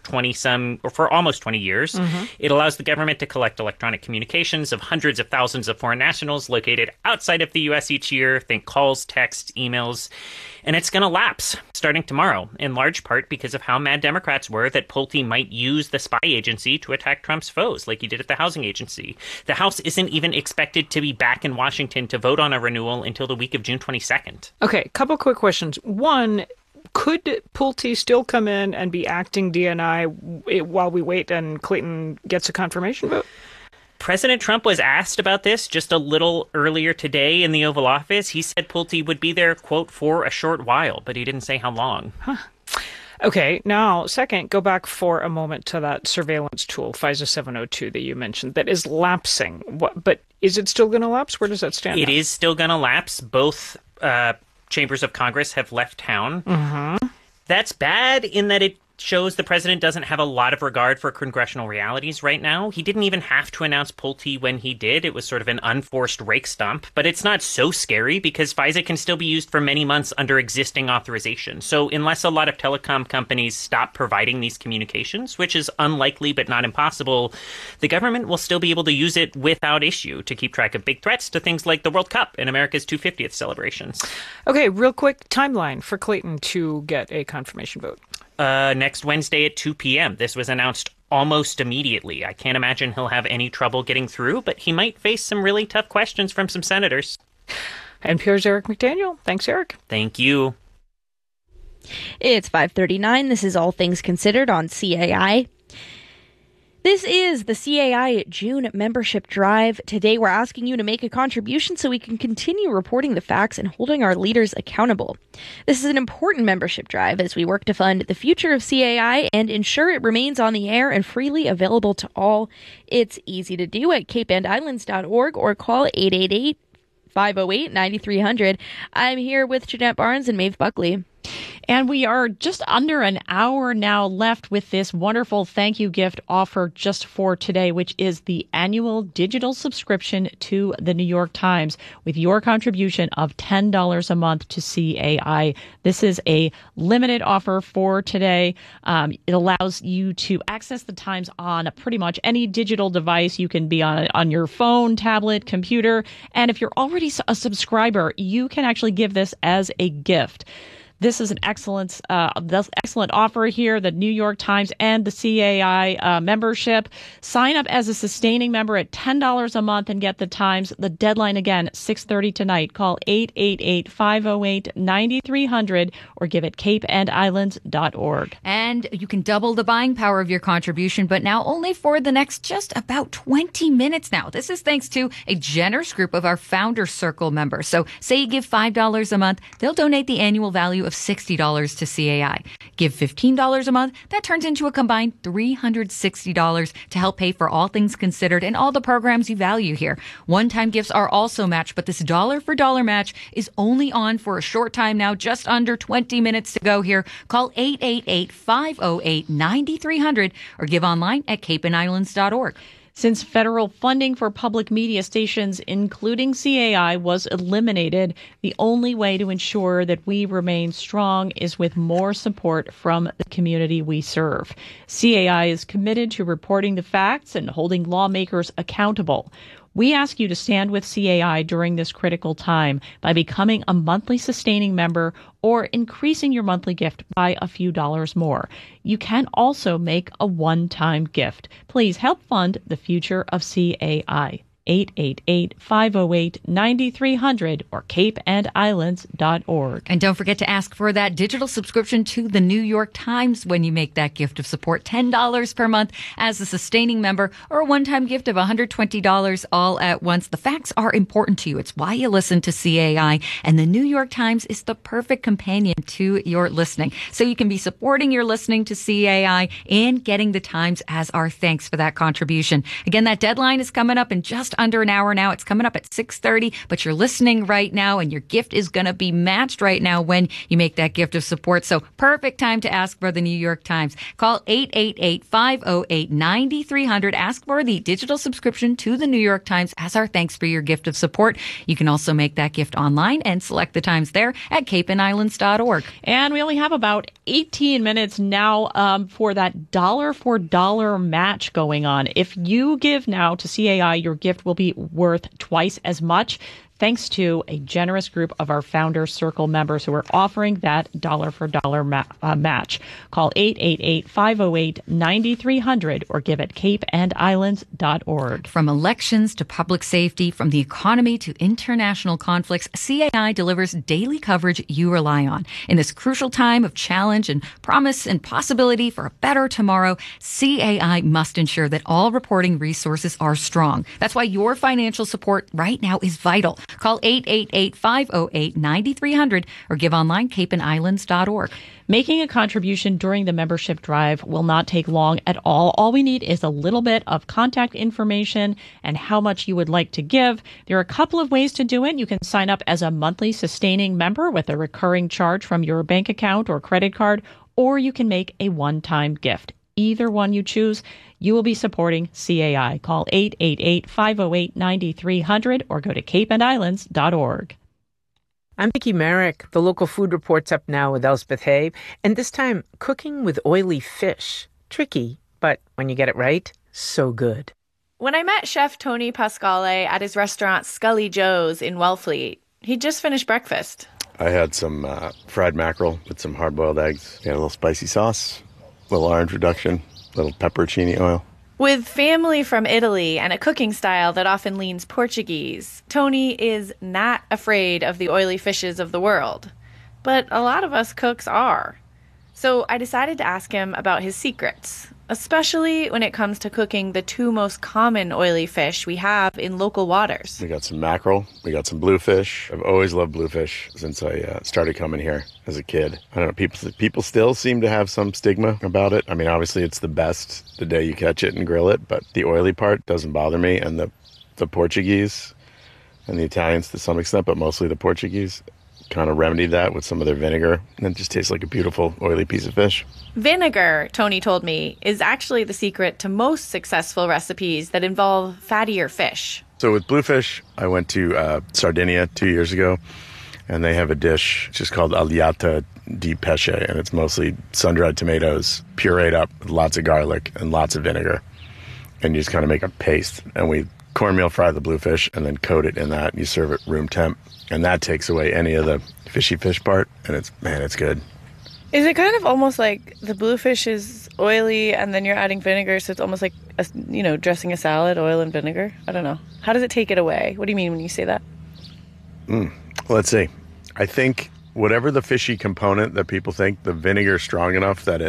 almost 20 years. Mm-hmm. It allows the government to collect electronic communications of hundreds of thousands of foreign nationals located outside of the U.S. each year. Think calls, texts, emails. And it's going to lapse starting tomorrow, in large part because of how mad Democrats were that Pulte might use the spy agency to attack Trump's foes, like he did at the housing agency. The House isn't even expected to be back in Washington to vote on a renewal until the week of June 22nd. Okay, couple quick questions. One, could Pulte still come in and be acting DNI while we wait and Clayton gets a confirmation vote? President Trump was asked about this just a little earlier today in the Oval Office. He said Pulte would be there, quote, for a short while, but he didn't say how long. Huh. Okay, now, second, go back for a moment to that surveillance tool, FISA 702, that you mentioned, that is lapsing. But is it still going to lapse? Where does that stand? It is still going to lapse. Both chambers of Congress have left town. Mm-hmm. That's bad in that it shows the president doesn't have a lot of regard for congressional realities right now. He didn't even have to announce Pulte when he did. It was sort of an unforced rake stump, but it's not so scary because FISA can still be used for many months under existing authorization. So unless a lot of telecom companies stop providing these communications, which is unlikely but not impossible, the government will still be able to use it without issue to keep track of big threats to things like the World Cup and America's 250th celebrations. Okay, real quick timeline for Clayton to get a confirmation vote. Next Wednesday at 2 p.m. This was announced almost immediately. I can't imagine he'll have any trouble getting through, but he might face some really tough questions from some senators. NPR's Eric McDaniel. Thanks, Eric. Thank you. It's 5:39. This is All Things Considered on CAI. This is the CAI June membership drive. Today, we're asking you to make a contribution so we can continue reporting the facts and holding our leaders accountable. This is an important membership drive as we work to fund the future of CAI and ensure it remains on the air and freely available to all. It's easy to do at capeandislands.org or call 888-508-9300. I'm here with Jeanette Barnes and Maeve Buckley. And we are just under an hour now left with this wonderful thank you gift offer just for today, which is the annual digital subscription to the New York Times with your contribution of $10 a month to CAI. This is a limited offer for today. It allows you to access the Times on pretty much any digital device. You can be on your phone, tablet, computer. And if you're already a subscriber, you can actually give this as a gift. This is an excellent offer here, the New York Times and the CAI membership. Sign up as a sustaining member at $10 a month and get the Times. The deadline, again, 6:30 tonight. Call 888-508-9300 or give at capeandislands.org. And you can double the buying power of your contribution, but now only for the next just about 20 minutes now. This is thanks to a generous group of our Founders Circle members. So say you give $5 a month, they'll donate the annual value of $60 to CAI. Give $15 a month, that turns into a combined $360 to help pay for All Things Considered and all the programs you value here. One-time gifts are also matched, but this dollar-for-dollar match is only on for a short time now, just under 20 minutes to go here. Call 888-508-9300 or give online at capeandislands.org. Since federal funding for public media stations, including CAI, was eliminated, the only way to ensure that we remain strong is with more support from the community we serve. CAI is committed to reporting the facts and holding lawmakers accountable. We ask you to stand with CAI during this critical time by becoming a monthly sustaining member or increasing your monthly gift by a few dollars more. You can also make a one-time gift. Please help fund the future of CAI. 888-508-9300 or capeandislands.org. And don't forget to ask for that digital subscription to the New York Times when you make that gift of support, $10 per month as a sustaining member or a one-time gift of $120 all at once. The facts are important to you. It's why you listen to CAI, and the New York Times is the perfect companion to your listening. So you can be supporting your listening to CAI and getting the Times as our thanks for that contribution. Again, that deadline is coming up in just under an hour now. It's coming up at 6:30, but you're listening right now and your gift is going to be matched right now when you make that gift of support. So perfect time to ask for the New York Times. Call 888-508-9300. Ask for the digital subscription to the New York Times as our thanks for your gift of support. You can also make that gift online and select the Times there at capeandislands.org. And we only have about 18 minutes now for that dollar-for-dollar match going on. If you give now to CAI, your gift will be worth twice as much, thanks to a generous group of our Founders Circle members who are offering that dollar-for-dollar match. Call 888-508-9300 or give at capeandislands.org. From elections to public safety, from the economy to international conflicts, CAI delivers daily coverage you rely on. In this crucial time of challenge and promise and possibility for a better tomorrow, CAI must ensure that all reporting resources are strong. That's why your financial support right now is vital. Call 888-508-9300 or give online capeandislands.org. Making a contribution during the membership drive will not take long at all. All we need is a little bit of contact information and how much you would like to give. There are a couple of ways to do it. You can sign up as a monthly sustaining member with a recurring charge from your bank account or credit card, or you can make a one-time gift. Either one you choose, you will be supporting CAI. Call 888-508-9300 or go to capeandislands.org. I'm Vicki Merrick. The local food report's up now with Elspeth Hay, and this time cooking with oily fish. Tricky, but when you get it right, so good. When I met Chef Tony Pasquale at his restaurant Scully Joe's in Wellfleet, he'd just finished breakfast. I had some fried mackerel with some hard-boiled eggs. Got a little spicy sauce, a little orange reduction, a little pepperoncini oil. With family from Italy and a cooking style that often leans Portuguese, Tony is not afraid of the oily fishes of the world. But a lot of us cooks are. So I decided to ask him about his secrets, especially when it comes to cooking the two most common oily fish we have in local waters. We got some mackerel. We got some bluefish. I've always loved bluefish since I started coming here as a kid. I don't know, people still seem to have some stigma about it. I mean, obviously it's the best the day you catch it and grill it, but the oily part doesn't bother me. And the Portuguese and the Italians to some extent, but mostly the Portuguese, kind of remedied that with some of their vinegar, and it just tastes like a beautiful oily piece of fish. Vinegar, Tony told me, is actually the secret to most successful recipes that involve fattier fish. So with bluefish, I went to Sardinia 2 years ago, and they have a dish just called agliata di pesce, and it's mostly sun-dried tomatoes, pureed up with lots of garlic and lots of vinegar, and you just kind of make a paste. And we cornmeal fry the bluefish and then coat it in that, and you serve it room temp. And that takes away any of the fishy fish part, and it's good. Is it kind of almost like the bluefish is oily and then you're adding vinegar, so it's almost like, dressing a salad, oil and vinegar? I don't know. How does it take it away? What do you mean when you say that? Let's see. I think whatever the fishy component that people think, the vinegar is strong enough that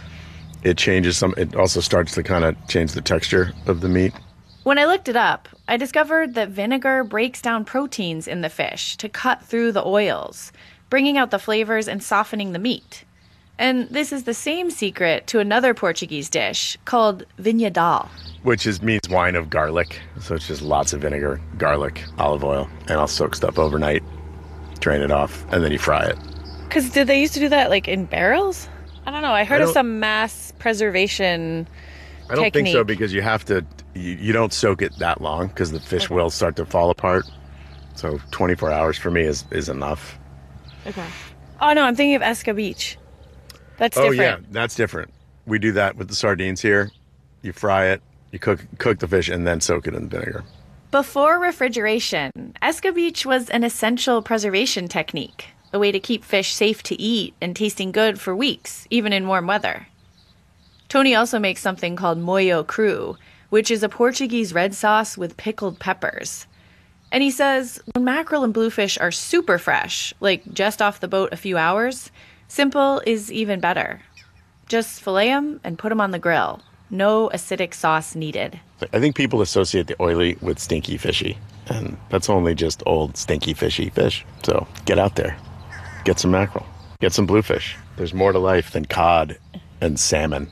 it changes it also starts to kind of change the texture of the meat. When I looked it up, I discovered that vinegar breaks down proteins in the fish to cut through the oils, bringing out the flavors and softening the meat. And this is the same secret to another Portuguese dish called vinhadal, which means wine of garlic. So it's just lots of vinegar, garlic, olive oil, and I'll soak stuff overnight, drain it off, and then you fry it. Because did they used to do that like in barrels? I don't know. I heard of some mass preservation I don't technique. think so, because you have to, you don't soak it that long because the fish will start to fall apart. So 24 hours for me is enough. Okay. Oh, no, I'm thinking of escabeche. That's different. Oh, yeah, that's different. We do that with the sardines here. You fry it, you cook the fish, and then soak it in vinegar. Before refrigeration, escabeche was an essential preservation technique, a way to keep fish safe to eat and tasting good for weeks, even in warm weather. Tony also makes something called molho cru, which is a Portuguese red sauce with pickled peppers. And he says when mackerel and bluefish are super fresh, like just off the boat a few hours, simple is even better. Just fillet them and put them on the grill. No acidic sauce needed. I think people associate the oily with stinky fishy, and that's only just old stinky fishy fish. So get out there, get some mackerel, get some bluefish. There's more to life than cod and salmon.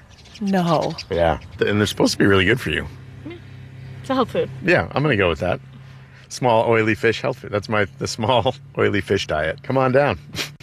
No. Yeah, and they're supposed to be really good for you. It's a health food. Yeah, I'm going to go with that. Small oily fish health food. That's the small oily fish diet. Come on down.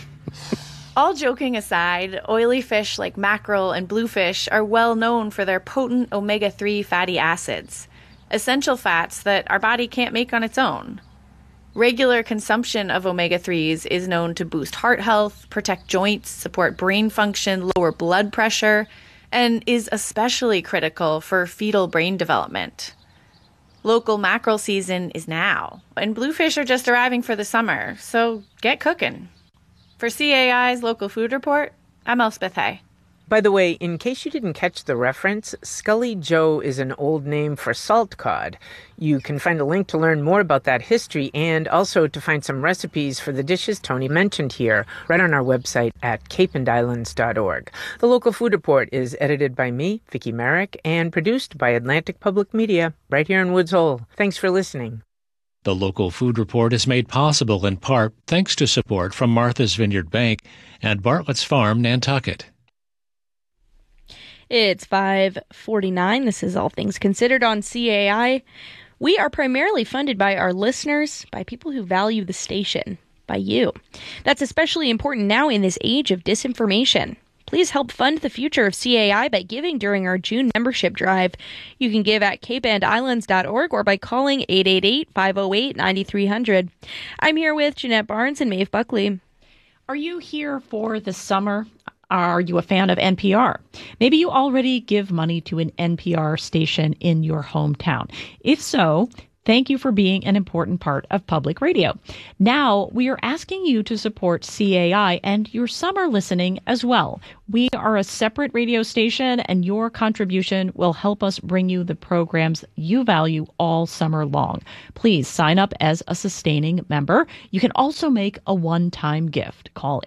All joking aside, oily fish like mackerel and bluefish are well known for their potent omega-3 fatty acids, essential fats that our body can't make on its own. Regular consumption of omega-3s is known to boost heart health, protect joints, support brain function, lower blood pressure, and is especially critical for fetal brain development. Local mackerel season is now, and bluefish are just arriving for the summer, so get cooking. For CAI's Local Food Report, I'm Elspeth Hay. By the way, in case you didn't catch the reference, Scully Joe is an old name for salt cod. You can find a link to learn more about that history and also to find some recipes for the dishes Tony mentioned here right on our website at capeandislands.org. The Local Food Report is edited by me, Vicki Merrick, and produced by Atlantic Public Media right here in Woods Hole. Thanks for listening. The local food report is made possible in part thanks to support from Martha's Vineyard Bank and Bartlett's Farm, Nantucket. It's 5:49. This is All Things Considered on CAI. We are primarily funded by our listeners, by people who value the station, by you. That's especially important now in this age of disinformation. Please help fund the future of CAI by giving during our June membership drive. You can give at capeandislands.org or by calling 888-508-9300. I'm here with Jeanette Barnes and Maeve Buckley. Are you here for the summer? Are you a fan of NPR? Maybe you already give money to an NPR station in your hometown. If so, thank you for being an important part of public radio. Now, we are asking you to support CAI and your summer listening as well. We are a separate radio station, and your contribution will help us bring you the programs you value all summer long. Please sign up as a sustaining member. You can also make a one-time gift. Call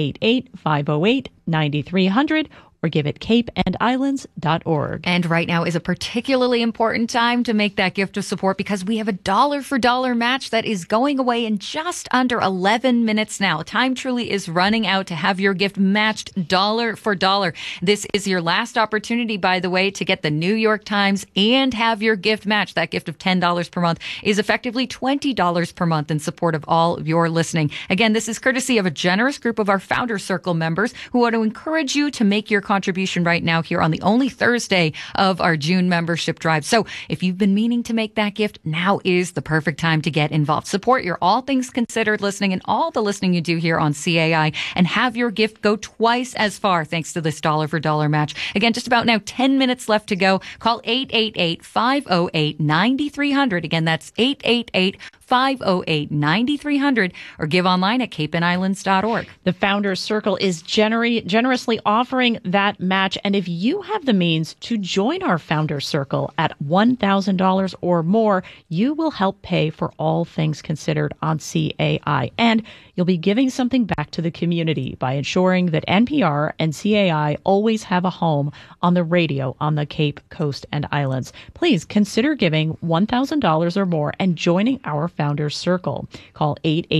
888-508-9300 or give at capeandislands.org. And right now is a particularly important time to make that gift of support because we have a dollar-for-dollar match that is going away in just under 11 minutes now. Time truly is running out to have your gift matched dollar for dollar. This is your last opportunity, by the way, to get the New York Times and have your gift matched. That gift of $10 per month is effectively $20 per month in support of all of your listening. Again, this is courtesy of a generous group of our Founder Circle members who want to encourage you to make your contribution right now here on the only Thursday of our June membership drive. So if you've been meaning to make that gift, now is the perfect time to get involved. Support your All Things Considered listening and all the listening you do here on CAI and have your gift go twice as far thanks to this dollar-for-dollar match. Again, just about now 10 minutes left to go. Call 888-508-9300. Again, that's 888-508-9300 or give online at capeandislands.org. The Founders Circle is generously offering that match. And if you have the means to join our Founders Circle at $1,000 or more, you will help pay for All Things Considered on CAI. And you'll be giving something back to the community by ensuring that NPR and CAI always have a home on the radio on the Cape Coast and Islands. Please consider giving $1,000 or more and joining our Founders Circle. Call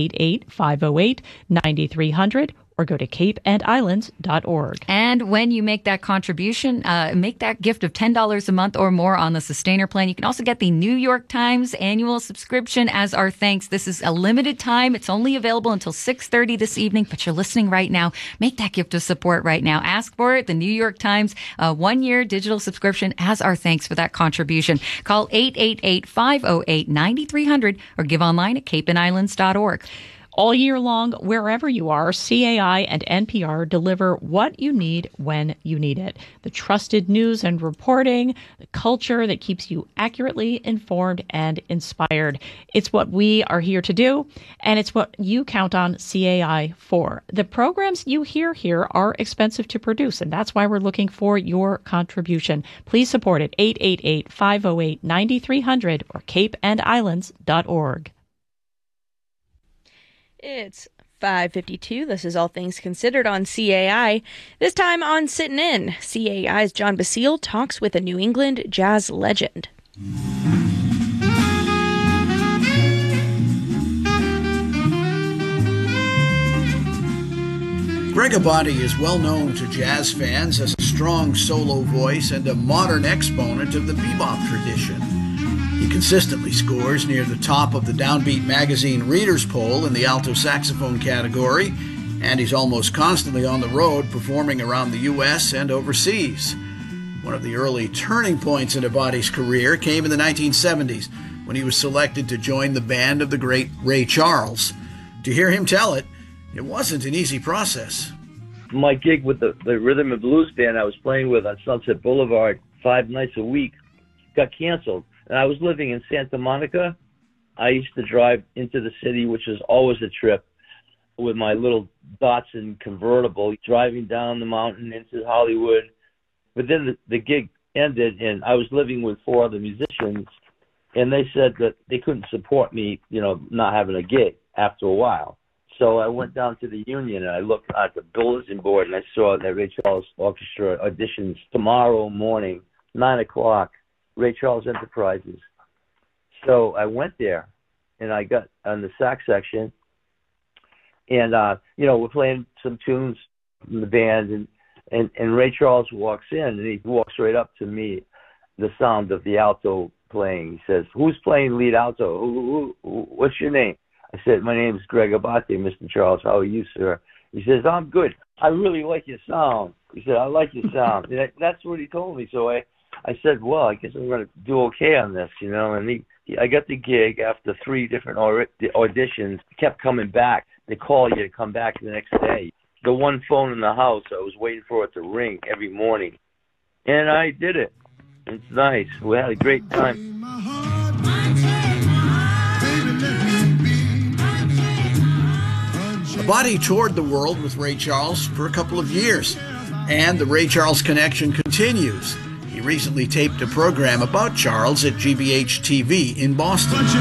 888-508-9300 or go to capeandislands.org. And when you make that contribution, make that gift of $10 a month or more on the Sustainer plan. You can also get the New York Times annual subscription as our thanks. This is a limited time. It's only available until 6:30 this evening, but you're listening right now. Make that gift of support right now. Ask for it. The New York Times 1-year digital subscription as our thanks for that contribution. Call 888-508-9300 or give online at capeandislands.org. All year long, wherever you are, CAI and NPR deliver what you need when you need it. The trusted news and reporting, the culture that keeps you accurately informed and inspired. It's what we are here to do, and it's what you count on CAI for. The programs you hear here are expensive to produce, and that's why we're looking for your contribution. Please support it, 888-508-9300 or capeandislands.org. It's 5:52. This is All Things Considered on CAI. This time on Sittin' In, CAI's John Basile talks with a New England jazz legend. Greg Abate is well known to jazz fans as a strong solo voice and a modern exponent of the bebop tradition. He consistently scores near the top of the Downbeat magazine readers poll in the alto saxophone category, and he's almost constantly on the road performing around the U.S. and overseas. One of the early turning points in Abate's career came in the 1970s when he was selected to join the band of the great Ray Charles. To hear him tell it, it wasn't an easy process. My gig with the Rhythm and Blues band I was playing with on Sunset Boulevard 5 nights a week got canceled. And I was living in Santa Monica. I used to drive into the city, which is always a trip, with my little Datsun convertible, driving down the mountain into Hollywood. But then the gig ended, and I was living with 4 other musicians, and they said that they couldn't support me, not having a gig after a while. So I went down to the union, and I looked at the bulletin board, and I saw that Ray Charles Orchestra auditions tomorrow morning, 9 o'clock. Ray Charles Enterprises. So I went there, and I got on the sax section. And, we're playing some tunes from the band, and Ray Charles walks in, and he walks right up to me, the sound of the alto playing. He says, "Who's playing lead alto? What's your name?" I said, "My name is Greg Abate, Mr. Charles. How are you, sir?" He says, "I'm good. I really like your sound." He said, "I like your sound." And that's what he told me. So I said, "Well, I guess I'm going to do okay on this, And I got the gig after 3 different auditions. He kept coming back. They call you to come back the next day. The one phone in the house, I was waiting for it to ring every morning. And I did it. It's nice. We had a great time. Abate toured the world with Ray Charles for a couple of years, and the Ray Charles connection continues. He recently taped a program about Charles at GBH TV in Boston.